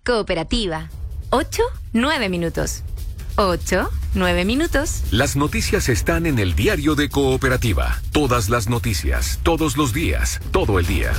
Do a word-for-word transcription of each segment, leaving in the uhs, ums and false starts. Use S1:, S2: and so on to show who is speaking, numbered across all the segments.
S1: Cooperativa. Ocho, nueve minutos. Ocho, nueve minutos.
S2: Las noticias están en el diario de Cooperativa. Todas las noticias, todos los días, todo el día.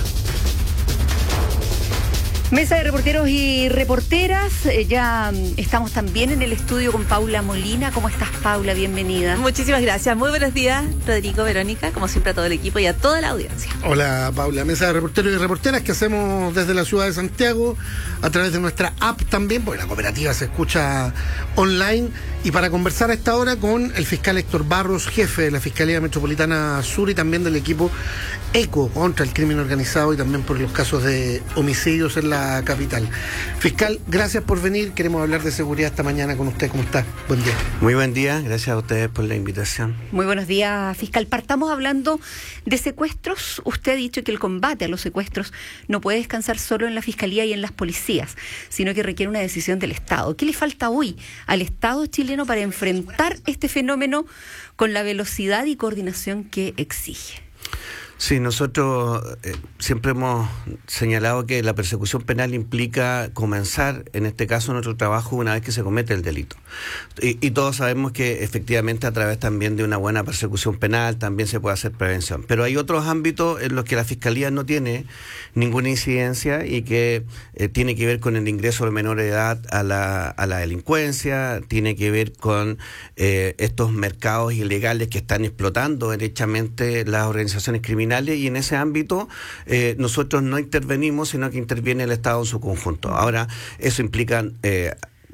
S3: Mesa de reporteros y reporteras, eh, ya estamos también en el estudio con Paula Molina. ¿Cómo estás, Paula? Bienvenida.
S4: Muchísimas gracias. Muy buenos días, Rodrigo, Verónica, como siempre a todo el equipo y a toda la audiencia.
S5: Hola, Paula. Mesa de reporteros y reporteras que hacemos desde la ciudad de Santiago a través de nuestra app también, porque la cooperativa se escucha online. Y para conversar a esta hora con el fiscal Héctor Barros, jefe de la Fiscalía Metropolitana Sur y también del equipo ECO contra el crimen organizado y también por los casos de homicidios en la capital. Fiscal, gracias por venir. Queremos hablar de seguridad esta mañana con usted. ¿Cómo está? Buen día.
S6: Muy buen día. Gracias a ustedes por la invitación.
S3: Muy buenos días, fiscal. Partamos hablando de secuestros. Usted ha dicho que el combate a los secuestros no puede descansar solo en la Fiscalía y en las policías, sino que requiere una decisión del Estado. ¿Qué le falta hoy al Estado chileno para enfrentar este fenómeno con la velocidad y coordinación que exige?
S6: Sí, nosotros eh, siempre hemos señalado que la persecución penal implica comenzar, en este caso, nuestro trabajo una vez que se comete el delito. Y, y todos sabemos que efectivamente a través también de una buena persecución penal también se puede hacer prevención. Pero hay otros ámbitos en los que la Fiscalía no tiene ninguna incidencia y que eh, tiene que ver con el ingreso de menor edad a la, a la delincuencia, tiene que ver con eh, estos mercados ilegales que están explotando derechamente las organizaciones criminales. Y en ese ámbito eh, nosotros no intervenimos, sino que interviene el Estado en su conjunto. Ahora, eso implica eh,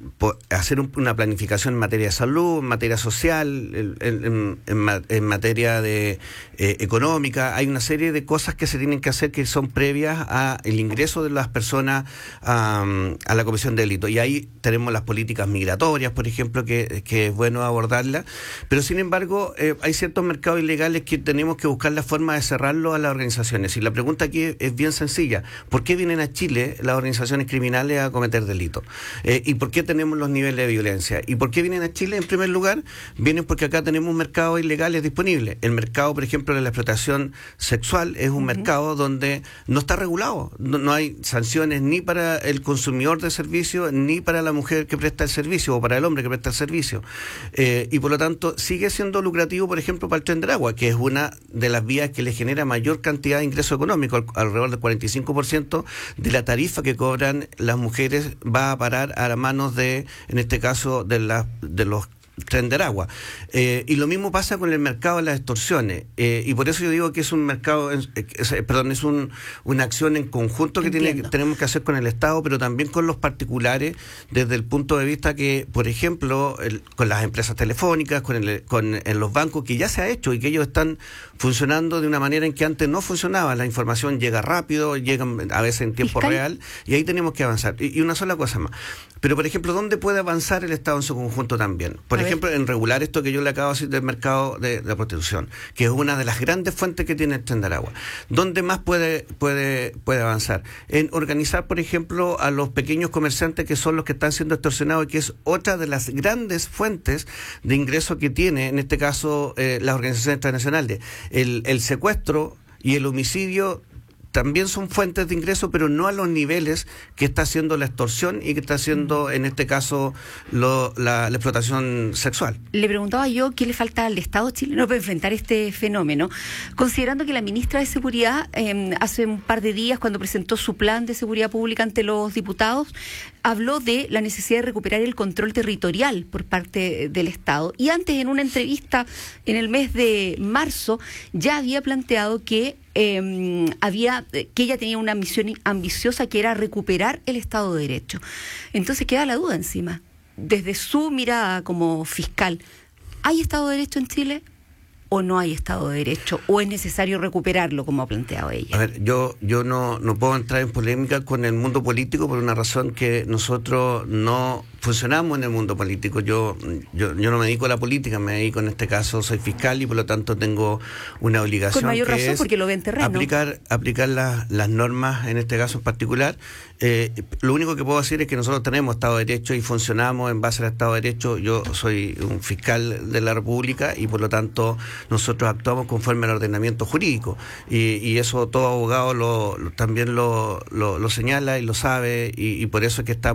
S6: hacer un, una planificación en materia de salud, en materia social, en, en, en, en materia de eh, económica. Hay una serie de cosas que se tienen que hacer que son previas al ingreso de las personas a, a la comisión de delito. Y ahí tenemos las políticas migratorias, por ejemplo, que, que es bueno abordarlas. Pero sin embargo, eh, hay ciertos mercados ilegales que tenemos que buscar la forma de cerrarlo a las organizaciones. Y la pregunta aquí es, es bien sencilla. ¿Por qué vienen a Chile las organizaciones criminales a cometer delitos? Eh, ¿Y por qué tenemos los niveles de violencia? ¿Y por qué vienen a Chile? En primer lugar, vienen porque acá tenemos mercados ilegales disponibles. El mercado, por ejemplo, de la explotación sexual es un uh-huh. mercado donde no está regulado. No, no hay sanciones ni para el consumidor de servicio, ni para la mujer que presta el servicio o para el hombre que presta el servicio. Eh, y por lo tanto, sigue siendo lucrativo, por ejemplo, para el Tren del Agua, que es una de las vías que le genera mayor cantidad de ingreso económico. Al, alrededor del cuarenta y cinco por ciento de la tarifa que cobran las mujeres va a parar a las manos de, en este caso, de, la, de los Tren del Agua. Eh, y lo mismo pasa con el mercado de las extorsiones. Eh, y por eso yo digo que es un mercado, eh, es, perdón, es un, una acción en conjunto que tiene, tenemos que hacer con el Estado, pero también con los particulares, desde el punto de vista que, por ejemplo, el, con las empresas telefónicas, con, el, con en los bancos, que ya se ha hecho y que ellos están funcionando de una manera en que antes no funcionaba. La información llega rápido, llega a veces en tiempo ¿Fiscal? real, y ahí tenemos que avanzar. Y, y una sola cosa más. Pero, por ejemplo, ¿dónde puede avanzar el Estado en su conjunto también? Por a ejemplo, ver. en regular esto que yo le acabo de decir del mercado de, de la prostitución, que es una de las grandes fuentes que tiene el Tren del Agua. ¿Dónde más puede, puede, puede avanzar? En organizar, por ejemplo, a los pequeños comerciantes que son los que están siendo extorsionados y que es otra de las grandes fuentes de ingreso que tiene, en este caso, eh, las organizaciones transnacionales. El, el secuestro y el homicidio también son fuentes de ingreso, pero no a los niveles que está haciendo la extorsión y que está haciendo, en este caso, lo, la, la explotación sexual.
S3: Le preguntaba yo qué le falta al Estado chileno para enfrentar este fenómeno, considerando que la ministra de Seguridad, eh, hace un par de días, cuando presentó su plan de seguridad pública ante los diputados, habló de la necesidad de recuperar el control territorial por parte del Estado. Y antes, en una entrevista en el mes de marzo, ya había planteado que Eh, había que ella tenía una misión ambiciosa que era recuperar el Estado de Derecho. Entonces queda la duda encima. Desde su mirada como fiscal, ¿hay Estado de Derecho en Chile o no hay Estado de Derecho? ¿O es necesario recuperarlo, como ha planteado ella?
S6: A ver, yo, yo no, no puedo entrar en polémica con el mundo político por una razón que nosotros no funcionamos en el mundo político. Yo, yo, yo no me dedico a la política, me dedico, en este caso, soy fiscal y por lo tanto tengo una obligación.
S3: Con mayor
S6: que
S3: razón,
S6: es
S3: porque lo ve en terreno.
S6: Aplicar, aplicar las, las normas, en este caso en particular. Eh, lo único que puedo decir es que nosotros tenemos Estado de Derecho y funcionamos en base al Estado de Derecho. Yo soy un fiscal de la República y por lo tanto nosotros actuamos conforme al ordenamiento jurídico. Y, y eso todo abogado lo, lo, también lo, lo, lo señala y lo sabe y, y por eso es que estamos